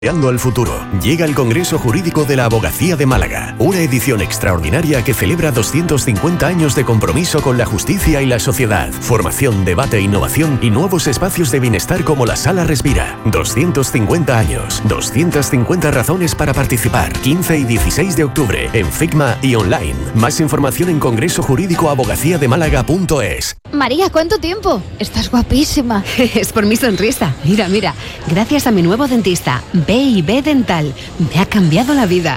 Mirando al futuro, llega el Congreso Jurídico de la Abogacía de Málaga, una edición extraordinaria que celebra 250 años de compromiso con la justicia y la sociedad, formación, debate, innovación y nuevos espacios de bienestar como la Sala Respira. 250 años, 250 razones para participar. 15 y 16 de octubre en Figma y online. Más información en congresojurídicoabogacíademálaga.es. María, ¿cuánto tiempo? Estás guapísima. Es por mi sonrisa. Mira, mira. Gracias a mi nuevo dentista, B&B Dental. Me ha cambiado la vida.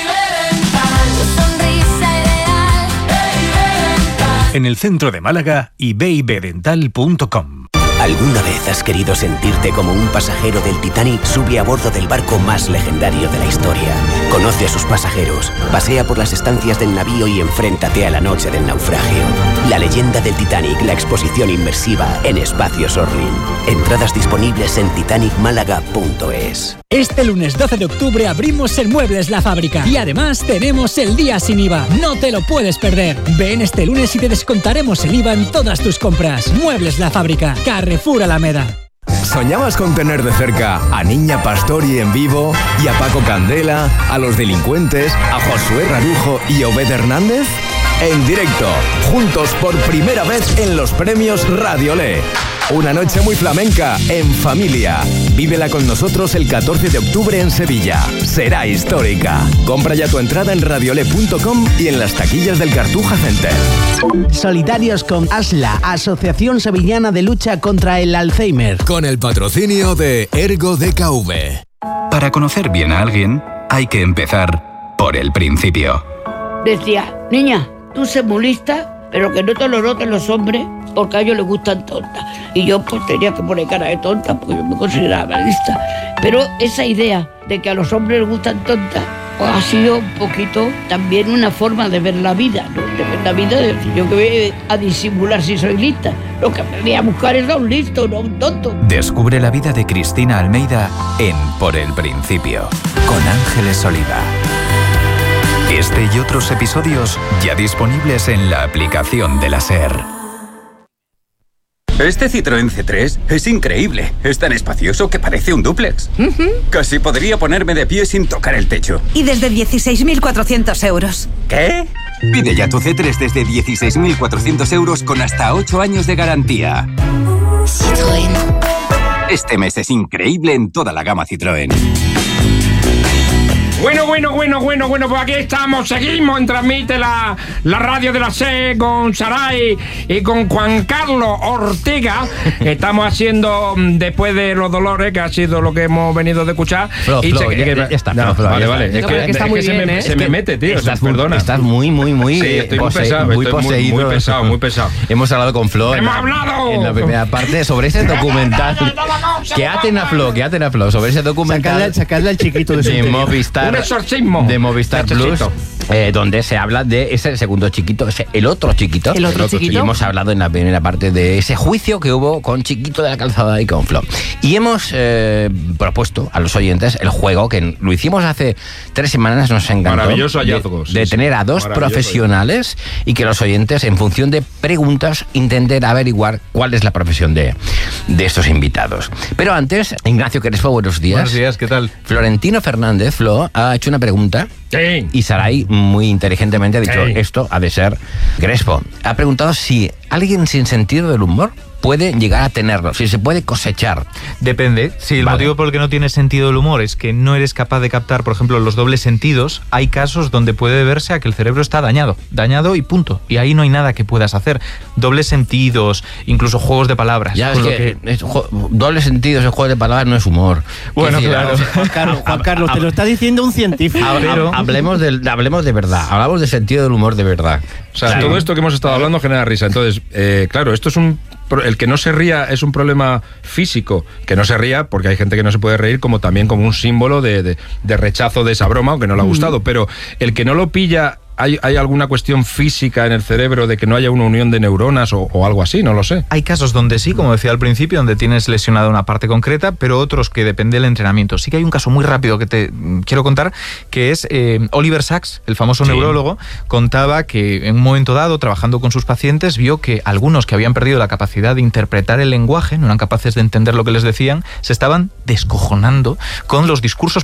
En el centro de Málaga y bibdental.com. ¿Alguna vez has querido sentirte como un pasajero del Titanic? Sube a bordo del barco más legendario de la historia. Conoce a sus pasajeros, pasea por las estancias del navío y enfréntate a la noche del naufragio. La leyenda del Titanic, la exposición inmersiva en Espacios Orlin. Entradas disponibles en titanicmálaga.es. Este lunes 12 de octubre abrimos en Muebles La Fábrica y además tenemos el día sin IVA. No te lo puedes perder. Ven este lunes y te descontaremos el IVA en todas tus compras. Muebles La Fábrica, Carrefour Alameda. ¿Soñabas con tener de cerca a Niña Pastori en vivo y a Paco Candela, a Los Delincuentes, a Josué Rarujo y Obed Hernández? En directo, juntos por primera vez en los premios Radiolé. Una noche muy flamenca, en familia. Vívela con nosotros el 14 de octubre en Sevilla. Será histórica. Compra ya tu entrada en radiolé.com y en las taquillas del Cartuja Center. Solidarios con ASLA, Asociación Sevillana de Lucha contra el Alzheimer. Con el patrocinio de Ergo DKV. Para conocer bien a alguien, hay que empezar por el principio. Decía, niña, tú sé muy lista, pero que no te lo noten los hombres, porque a ellos les gustan tontas. Y yo pues tenía que poner cara de tonta, porque yo me consideraba lista. Pero esa idea de que a los hombres les gustan tontas, pues ha sido un poquito también una forma de ver la vida, ¿no? De ver la vida, de decir, yo que voy a disimular si soy lista. Lo que me voy a buscar es a un listo, no a un tonto. Descubre la vida de Cristina Almeida en Por el Principio, con Ángeles Oliva. Este y otros episodios ya disponibles en la aplicación de la SER. Este Citroën C3 es increíble. Es tan espacioso que parece un dúplex. Casi podría ponerme de pie sin tocar el techo. Y desde 16.400 euros. ¿Qué? Pide ya tu C3 desde 16.400 euros con hasta 8 años de garantía. Citroën. Este mes es increíble en toda la gama Citroën. Bueno, pues aquí estamos, seguimos en Transmite la radio de la SER con Saray y con Juan Carlos Ortega. Estamos haciendo, después de Los Dolores, que ha sido lo que hemos venido de escuchar. Ya está. Vale. Es que está muy bien, ¿eh? Se me mete, tío, perdona. Estás muy Sí, estoy muy pesado, muy pesado. Hemos hablado con Flo en la primera parte sobre ese documental. Que aten a Flo, sobre ese documental. Sacarle al chiquito de su de Movistar. Un exorcismo. De Movistar Plus, donde se habla de ese segundo chiquito, el otro chiquito. Y hemos hablado en la primera parte de ese juicio que hubo con Chiquito de la Calzada y con Flo. Y hemos propuesto a los oyentes el juego que lo hicimos hace 3 semanas, nos encantó. Maravilloso hallazgo. De tener a dos profesionales y que los oyentes, en función de preguntas, intenten averiguar cuál es la profesión de estos invitados. Pero antes, Ignacio Crespo, buenos días. Buenos días, ¿qué tal? Florentino Fernández, Flo, ha hecho una pregunta. Sí. Y Saray muy inteligentemente ha dicho, esto ha de ser Crespo. Ha preguntado si alguien sin sentido del humor puede llegar a tenerlo, si se puede cosechar. Depende. Si el motivo por el que no tienes sentido del humor es que no eres capaz de captar, por ejemplo, los dobles sentidos, hay casos donde puede deberse a que el cerebro está dañado y punto. Y ahí no hay nada que puedas hacer. Dobles sentidos, incluso juegos de palabras. Ya es que dobles sentidos en juegos de palabras no es humor. Bueno, claro. Juan Carlos, te lo está diciendo un científico. Hablemos de verdad, hablamos de sentido del humor de verdad. O sea, todo esto que hemos estado hablando genera risa. Entonces, claro, esto es el que no se ría es un problema físico, que no se ría porque hay gente que no se puede reír, como también como un símbolo de rechazo de esa broma, aunque no le ha gustado, pero el que no lo pilla ¿hay alguna cuestión física en el cerebro de que no haya una unión de neuronas o algo así? No lo sé. Hay casos donde sí, como decía al principio, donde tienes lesionada una parte concreta, pero otros que depende del entrenamiento. Sí que hay un caso muy rápido que te quiero contar, que es Oliver Sacks, el famoso neurólogo, contaba que en un momento dado, trabajando con sus pacientes, vio que algunos que habían perdido la capacidad de interpretar el lenguaje, no eran capaces de entender lo que les decían, se estaban descojonando con los discursos